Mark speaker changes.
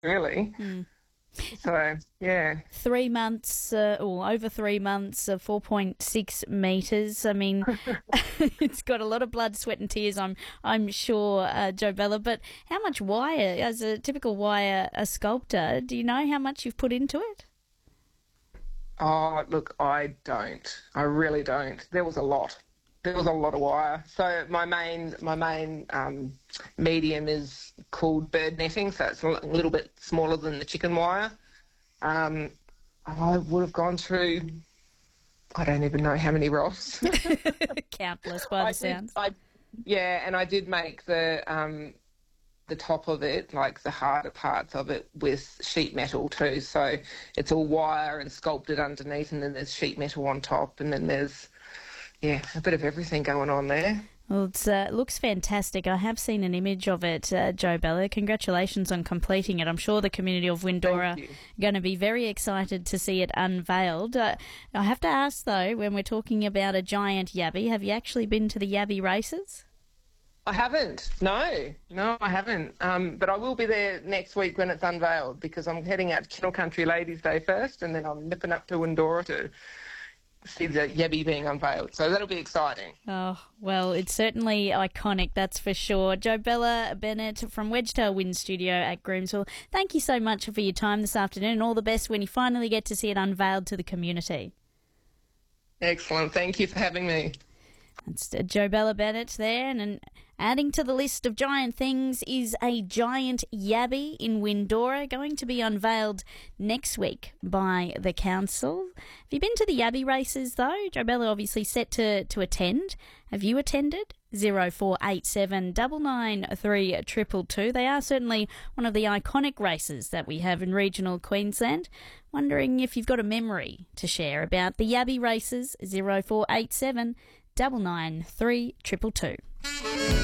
Speaker 1: really. So, yeah.
Speaker 2: 3 months, or over 3 months, 4.6 meters. I mean, it's got a lot of blood, sweat, and tears. I'm sure, Joe Bella. But how much wire, as a typical wire a sculptor, do you know how much you've put into it?
Speaker 1: Oh, look, I don't. I really don't. There was a lot. There was a lot of wire. So my main medium is called bird netting, so it's a little bit smaller than the chicken wire. I would have gone through, I don't even know how many rolls.
Speaker 2: Countless by the sounds.
Speaker 1: Yeah, and I did make the top of it, like the harder parts of it, with sheet metal too. So it's all wire and sculpted underneath, and then there's sheet metal on top, and then there's, yeah, a bit of everything going on there.
Speaker 2: Well, it looks fantastic. I have seen an image of it, Joe Bella. Congratulations on completing it. I'm sure the community of Windora are going to be very excited to see it unveiled. I have to ask, though, when we're talking about a giant yabby, have you actually been to the yabby races?
Speaker 1: I haven't. No, I haven't. But I will be there next week when it's unveiled, because I'm heading out to Kennel Country Ladies' Day first, and then I'm nipping up to Windora to see the yabby being unveiled. So that'll be exciting.
Speaker 2: Oh, well, it's certainly iconic, that's for sure. Joe Bella Bennett from Wedgetail Wind Studio at Groomsville, thank you so much for your time this afternoon, and all the best when you finally get to see it unveiled to the community.
Speaker 1: Excellent. Thank you for having me.
Speaker 2: That's Joe Bella Bennett there, and adding to the list of giant things is a giant yabby in Windora, going to be unveiled next week by the council. Have you been to the yabby races, though? Joe Bella obviously set to attend. Have you attended? 0487 993 222. They are certainly one of the iconic races that we have in regional Queensland. Wondering if you've got a memory to share about the yabby races. 0487 993 222.